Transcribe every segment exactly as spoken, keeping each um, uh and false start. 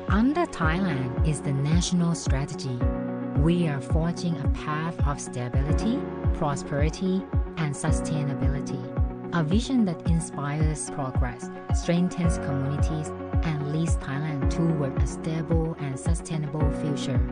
Under Thailand is the national strategy. We are forging a path of stability, prosperity, and sustainability. A vision that inspires progress, strengthens communities, and leads Thailand toward a stable and sustainable future.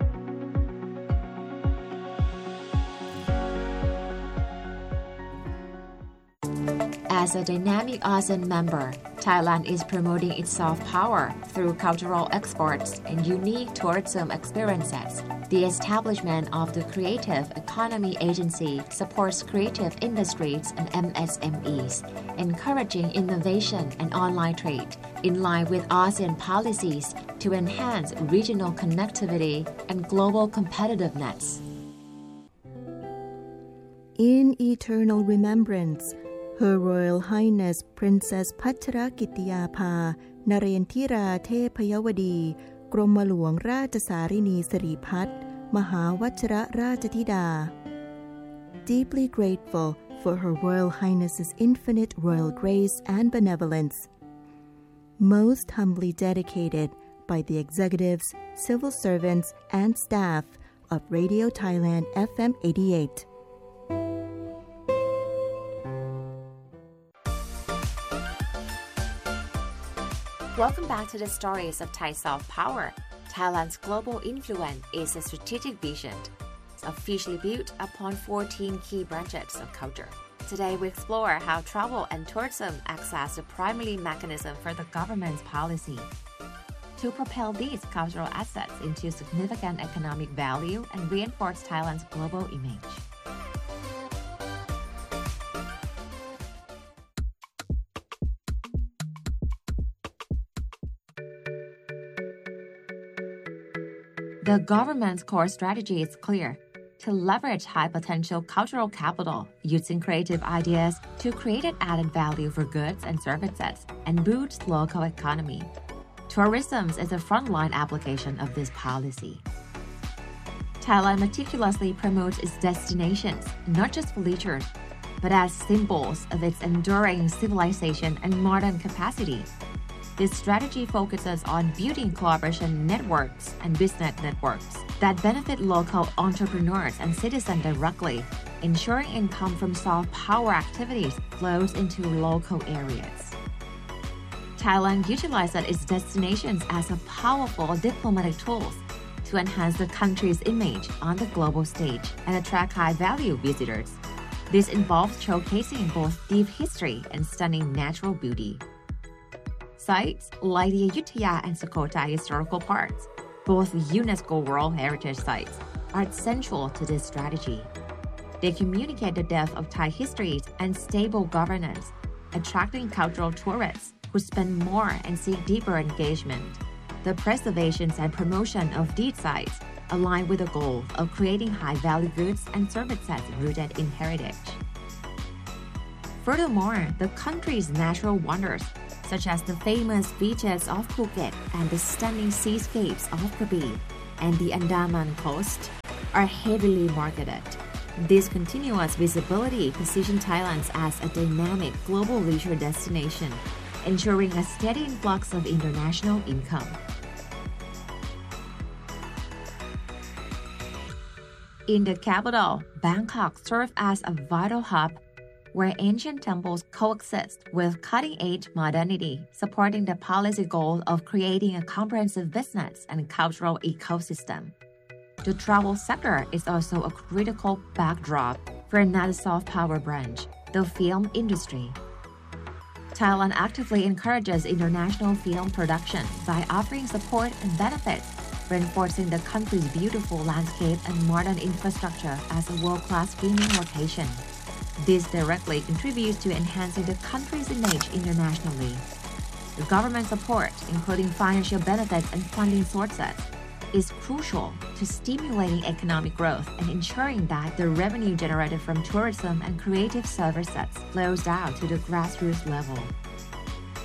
As a dynamic ASEAN member, Thailand is promoting its soft power through cultural exports and unique tourism experiences. The establishment of the Creative Economy Agency supports creative industries and M S M Es, encouraging innovation and online trade, in line with ASEAN policies to enhance regional connectivity and global competitiveness. In eternal remembrance, Her Royal Highness Princess พัชรกิติยาภานเรนทิราเทพยวดี กรมหลวงราชสารินีสิริพัฒน์มหาวชิรราชธิดา Deeply grateful for Her Royal Highness's infinite royal grace and benevolence. Most humbly dedicated by the executives, civil servants, and staff of Radio Thailand เอฟ เอ็ม eighty-eight. Welcome back to the stories of Thai soft power. Thailand's global influence is a strategic vision, officially built upon fourteen key branches of culture. Today, we explore how travel and tourism acts as a primary mechanism for the government's policy to propel these cultural assets into significant economic value and reinforce Thailand's global image. The government's core strategy is clear: to leverage high-potential cultural capital using creative ideas to create an added value for goods and services and boost local economy. Tourism is a frontline application of this policy. Thailand meticulously promotes its destinations not just for leisure, but as symbols of its enduring civilization and modern capacity. This strategy focuses on building collaboration networks and business networks that benefit local entrepreneurs and citizens directly, ensuring income from soft power activities flows into local areas. Thailand utilizes its destinations as a powerful diplomatic tool to enhance the country's image on the global stage and attract high-value visitors. This involves showcasing both deep history and stunning natural beauty. Sites like the Ayutthaya and Sukhothai historical parks, both UNESCO World Heritage Sites, are central to this strategy. They communicate the depth of Thai histories and stable governance, attracting cultural tourists who spend more and seek deeper engagement. The preservation and promotion of these sites align with the goal of creating high-value goods and services rooted in heritage. Furthermore, the country's natural wonders, such as the famous beaches of Phuket and the stunning seascapes of Krabi and the Andaman coast, are heavily marketed. This continuous visibility positions Thailand as a dynamic global leisure destination, ensuring a steady influx of international income. In the capital, Bangkok serves as a vital hub where ancient temples coexist with cutting-edge modernity, supporting the policy goal of creating a comprehensive business and cultural ecosystem. The travel sector is also a critical backdrop for another soft power branch, the film industry. Thailand actively encourages international film production by offering support and benefits, reinforcing the country's beautiful landscape and modern infrastructure as a world-class filming location. This directly contributes to enhancing the country's image internationally. The government support, including financial benefits and funding sources, is crucial to stimulating economic growth and ensuring that the revenue generated from tourism and creative services flows down to the grassroots level.